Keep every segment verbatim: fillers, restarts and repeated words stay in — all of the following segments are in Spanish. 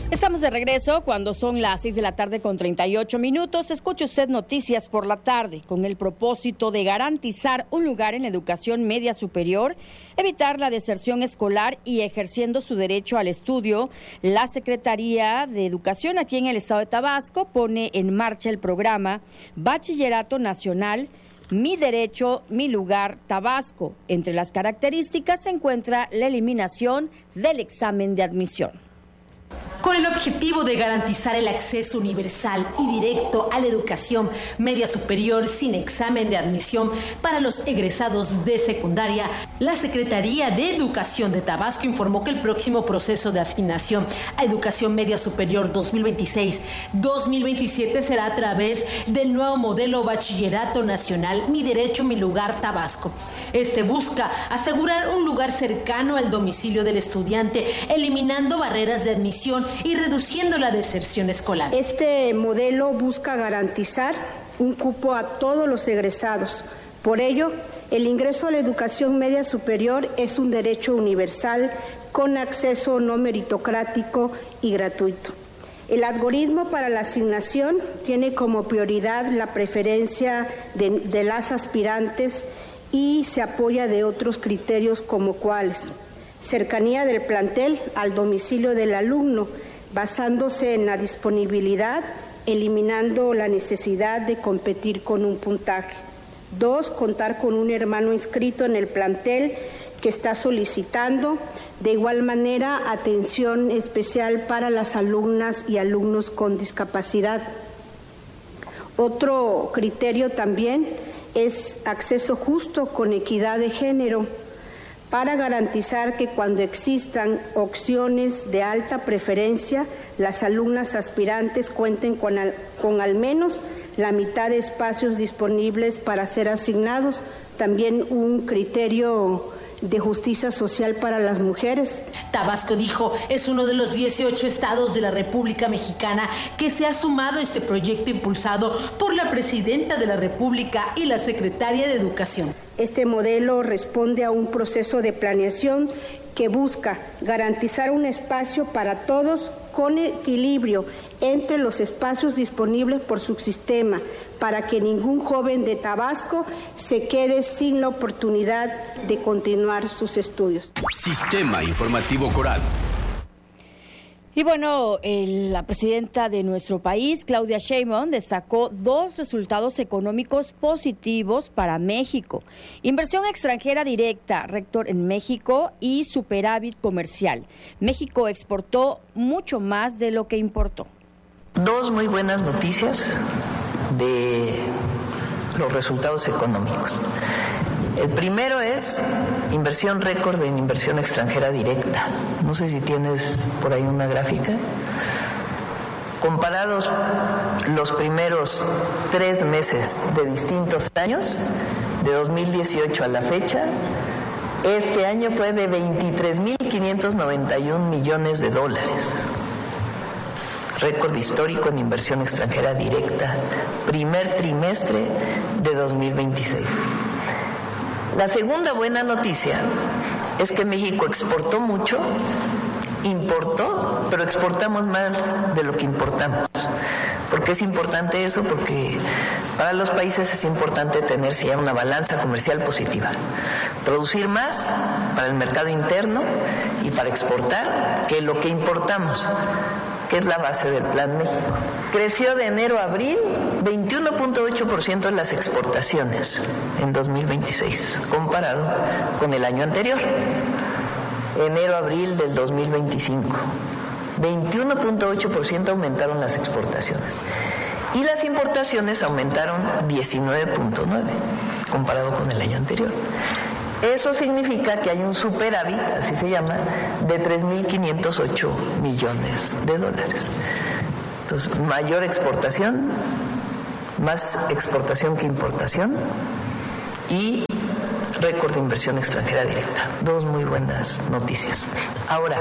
Estamos de regreso cuando son las seis de la tarde con treinta y ocho minutos. Escuche usted Noticias por la Tarde con el propósito de garantizar un lugar en la educación media superior, evitar la deserción escolar y ejerciendo su derecho al estudio. La Secretaría de Educación aquí en el estado de Tabasco pone en marcha el programa Bachillerato Nacional Mi Derecho, Mi Lugar, Tabasco. Entre las características se encuentra la eliminación del examen de admisión. Con el objetivo de garantizar el acceso universal y directo a la educación media superior sin examen de admisión para los egresados de secundaria, la Secretaría de Educación de Tabasco informó que el próximo proceso de asignación a educación media superior dos mil veintiséis dos mil veintisiete será a través del nuevo modelo Bachillerato Nacional Mi Derecho, Mi Lugar, Tabasco. Este busca asegurar un lugar cercano al domicilio del estudiante, eliminando barreras de admisión y reduciendo la deserción escolar. Este modelo busca garantizar un cupo a todos los egresados. Por ello, el ingreso a la educación media superior es un derecho universal con acceso no meritocrático y gratuito. El algoritmo para la asignación tiene como prioridad la preferencia de, de las aspirantes y se apoya de otros criterios como cuáles: cercanía del plantel al domicilio del alumno, basándose en la disponibilidad, eliminando la necesidad de competir con un puntaje. Dos, contar con un hermano inscrito en el plantel que está solicitando. De igual manera, atención especial para las alumnas y alumnos con discapacidad. Otro criterio también es acceso justo con equidad de género, para garantizar que cuando existan opciones de alta preferencia, las alumnas aspirantes cuenten con al, con al menos la mitad de espacios disponibles para ser asignados. También un criterio de justicia social para las mujeres. Tabasco, dijo, es uno de los dieciocho estados de la República Mexicana que se ha sumado a este proyecto impulsado por la Presidenta de la República y la Secretaria de Educación. Este modelo responde a un proceso de planeación que busca garantizar un espacio para todos con equilibrio entre los espacios disponibles por su sistema, para que ningún joven de Tabasco se quede sin la oportunidad de continuar sus estudios. Sistema Informativo Coral. Y bueno, el, la presidenta de nuestro país, Claudia Sheinbaum, destacó dos resultados económicos positivos para México: inversión extranjera directa, récord en México, y superávit comercial. México exportó mucho más de lo que importó. Dos muy buenas noticias de los resultados económicos. El primero es inversión récord en inversión extranjera directa. No sé si tienes por ahí una gráfica. Comparados los primeros tres meses de distintos años, de dos mil dieciocho a la fecha, este año fue de veintitrés mil quinientos noventa y un millones de dólares. Récord histórico en inversión extranjera directa, primer trimestre de dos mil veintiséis. La segunda buena noticia es que México exportó mucho, importó, pero exportamos más de lo que importamos. ¿Por qué es importante eso? Porque para los países es importante tener ya una balanza comercial positiva. Producir más para el mercado interno y para exportar que lo que importamos, que es la base del Plan México. Creció de enero a abril veintiuno punto ocho por ciento en las exportaciones en dos mil veintiséis, comparado con el año anterior, enero a abril del dos mil veinticinco. veintiuno punto ocho por ciento aumentaron las exportaciones. Y las importaciones aumentaron diecinueve punto nueve por ciento, comparado con el año anterior. Eso significa que hay un superávit, así se llama, de tres mil quinientos ocho millones de dólares. Entonces, mayor exportación, más exportación que importación, y récord de inversión extranjera directa. Dos muy buenas noticias. Ahora,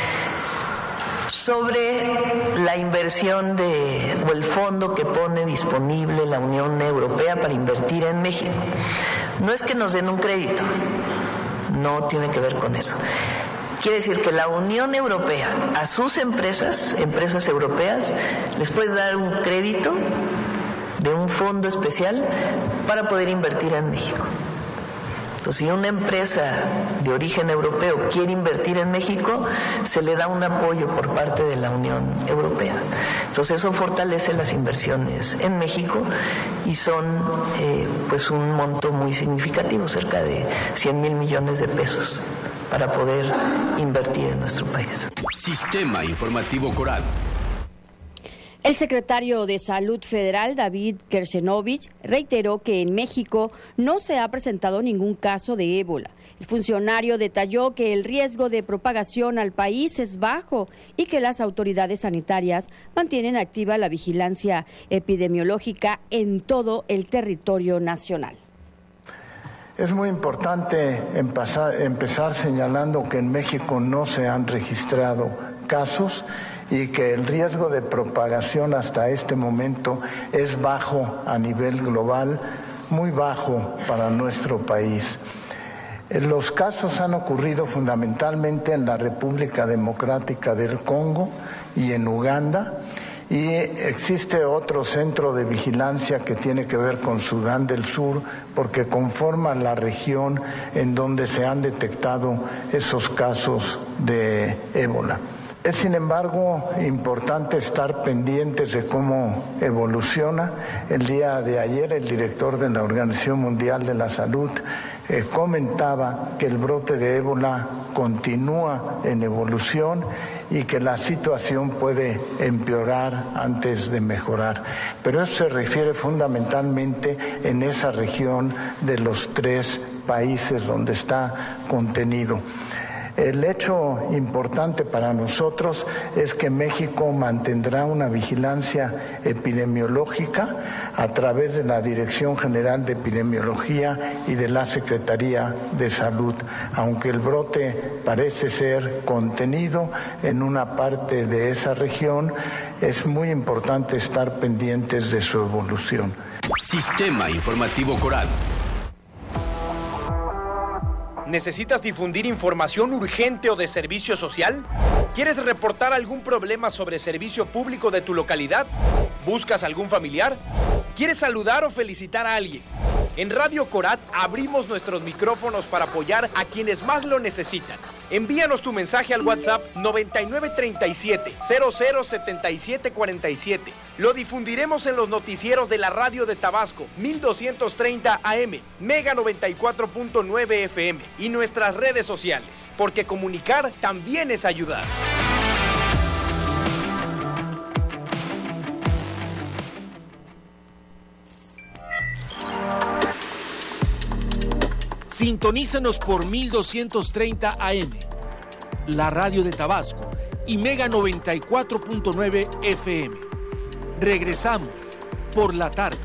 sobre la inversión de, o el fondo que pone disponible la Unión Europea para invertir en México. No es que nos den un crédito, no tiene que ver con eso. Quiere decir que la Unión Europea a sus empresas, empresas europeas, les puede dar un crédito de un fondo especial para poder invertir en México. Entonces, si una empresa de origen europeo quiere invertir en México, se le da un apoyo por parte de la Unión Europea. Entonces, eso fortalece las inversiones en México y son eh, pues un monto muy significativo, cerca de cien mil millones de pesos, para poder invertir en nuestro país. Sistema Informativo Coral. El secretario de Salud Federal, David Kershenovich, reiteró que en México no se ha presentado ningún caso de ébola. El funcionario detalló que el riesgo de propagación al país es bajo y que las autoridades sanitarias mantienen activa la vigilancia epidemiológica en todo el territorio nacional. Es muy importante empezar, empezar señalando que en México no se han registrado casos y que el riesgo de propagación hasta este momento es bajo a nivel global, muy bajo para nuestro país. Los casos han ocurrido fundamentalmente en la República Democrática del Congo y en Uganda, y existe otro centro de vigilancia que tiene que ver con Sudán del Sur, porque conforma la región en donde se han detectado esos casos de ébola. Es, sin embargo, importante estar pendientes de cómo evoluciona. El día de ayer, el director de la Organización Mundial de la Salud eh, comentaba que el brote de ébola continúa en evolución y que la situación puede empeorar antes de mejorar. Pero eso se refiere fundamentalmente en esa región de los tres países donde está contenido. El hecho importante para nosotros es que México mantendrá una vigilancia epidemiológica a través de la Dirección General de Epidemiología y de la Secretaría de Salud. Aunque el brote parece ser contenido en una parte de esa región, es muy importante estar pendientes de su evolución. Sistema Informativo Coral. ¿Necesitas difundir información urgente o de servicio social? ¿Quieres reportar algún problema sobre servicio público de tu localidad? ¿Buscas algún familiar? ¿Quieres saludar o felicitar a alguien? En Radio Corat abrimos nuestros micrófonos para apoyar a quienes más lo necesitan. Envíanos tu mensaje al WhatsApp noventa y nueve treinta y siete, cero cero setenta y siete cuarenta y siete. Lo difundiremos en los noticieros de la radio de Tabasco, mil doscientos treinta A M, Mega noventa y cuatro punto nueve F M y nuestras redes sociales, porque comunicar también es ayudar. Sintonízanos por mil doscientos treinta A M, la radio de Tabasco, y Mega noventa y cuatro punto nueve F M. Regresamos por la tarde.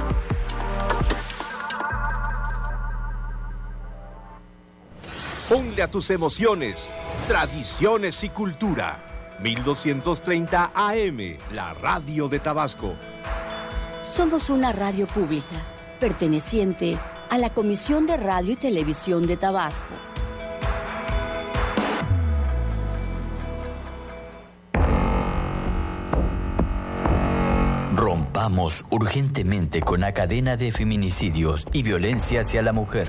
Ponle a tus emociones, tradiciones y cultura. mil doscientos treinta A M, la radio de Tabasco. Somos una radio pública, perteneciente a la Comisión de Radio y Televisión de Tabasco. Rompamos urgentemente con la cadena de feminicidios y violencia hacia la mujer.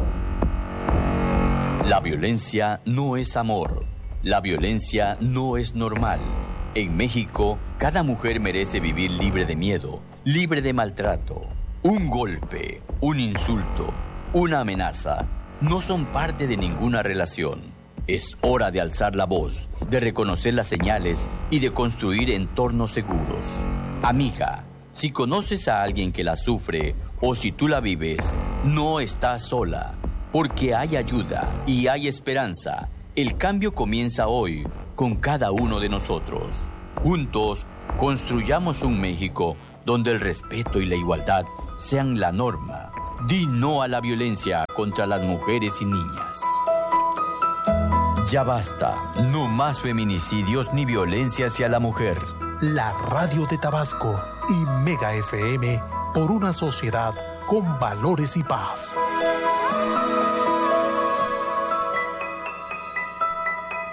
La violencia no es amor. La violencia no es normal. En México, cada mujer merece vivir libre de miedo, libre de maltrato. Un golpe, un insulto, una amenaza no son parte de ninguna relación. Es hora de alzar la voz, de reconocer las señales y de construir entornos seguros. Amiga, si conoces a alguien que la sufre o si tú la vives, no estás sola, porque hay ayuda y hay esperanza. El cambio comienza hoy con cada uno de nosotros. Juntos, construyamos un México donde el respeto y la igualdad sean la norma. Di no a la violencia contra las mujeres y niñas. Ya basta, no más feminicidios ni violencia hacia la mujer. La radio de Tabasco y Mega F M por una sociedad con valores y paz.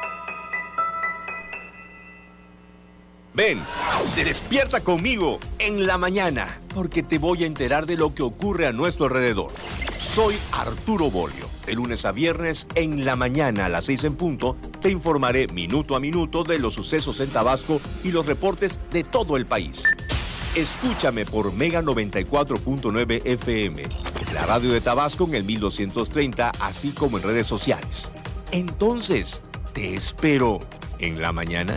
Ven, despierta conmigo en la mañana, porque te voy a enterar de lo que ocurre a nuestro alrededor. Soy Arturo Bolio. De lunes a viernes, en la mañana a las seis en punto, te informaré minuto a minuto de los sucesos en Tabasco y los reportes de todo el país. Escúchame por Mega noventa y cuatro punto nueve F M, la radio de Tabasco en el mil doscientos treinta, así como en redes sociales. Entonces, te espero en la mañana.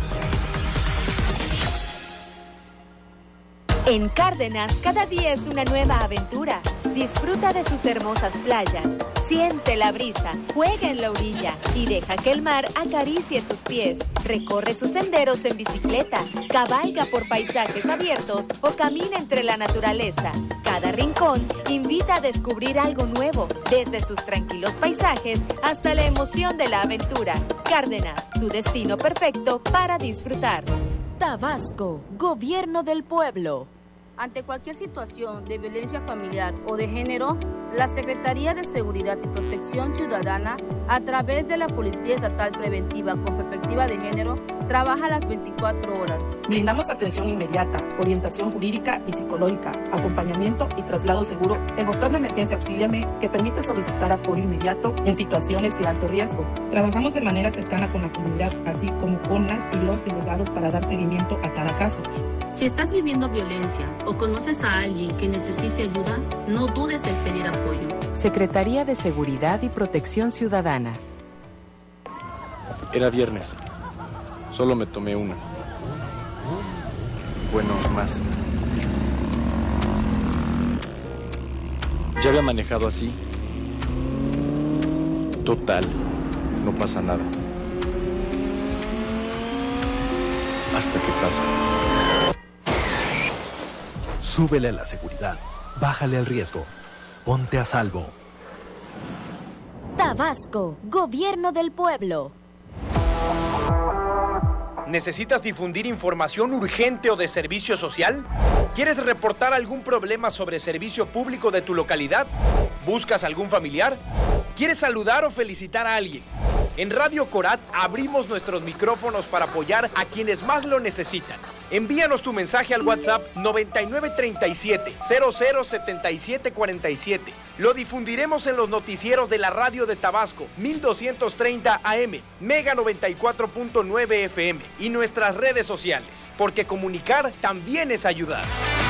En Cárdenas, cada día es una nueva aventura. Disfruta de sus hermosas playas, siente la brisa, juega en la orilla y deja que el mar acaricie tus pies. Recorre sus senderos en bicicleta, cabalga por paisajes abiertos o camina entre la naturaleza. Cada rincón invita a descubrir algo nuevo, desde sus tranquilos paisajes hasta la emoción de la aventura. Cárdenas, tu destino perfecto para disfrutar. Tabasco, Gobierno del Pueblo. Ante cualquier situación de violencia familiar o de género, la Secretaría de Seguridad y Protección Ciudadana, a través de la Policía Estatal Preventiva con Perspectiva de Género, trabaja las veinticuatro horas. Brindamos atención inmediata, orientación jurídica y psicológica, acompañamiento y traslado seguro. El botón de emergencia Auxíliame, que permite solicitar apoyo inmediato en situaciones de alto riesgo. Trabajamos de manera cercana con la comunidad, así como con las y los delegados para dar seguimiento a cada caso. Si estás viviendo violencia o conoces a alguien que necesite ayuda, no dudes en pedir apoyo. Secretaría de Seguridad y Protección Ciudadana. Era viernes. Solo me tomé una. Bueno, más. Ya había manejado así. Total, no pasa nada. Hasta que pasa. Súbele a la seguridad, bájale al riesgo, ponte a salvo. Tabasco, Gobierno del Pueblo. ¿Necesitas difundir información urgente o de servicio social? ¿Quieres reportar algún problema sobre servicio público de tu localidad? ¿Buscas algún familiar? ¿Quieres saludar o felicitar a alguien? En Radio Corat abrimos nuestros micrófonos para apoyar a quienes más lo necesitan. Envíanos tu mensaje al WhatsApp noventa y nueve treinta y siete, cero cero setenta y siete cuarenta y siete. Lo difundiremos en los noticieros de la radio de Tabasco, mil doscientos treinta A M, Mega noventa y cuatro punto nueve F M y nuestras redes sociales, porque comunicar también es ayudar.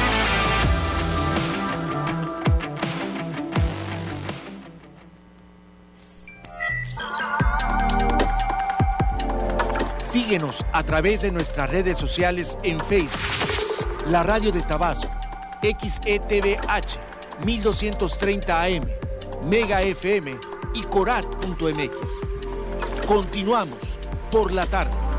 Síguenos a través de nuestras redes sociales en Facebook, La Radio de Tabasco, X E T V H, mil doscientos treinta A M, Mega F M y Corat punto M X. Continuamos por la tarde.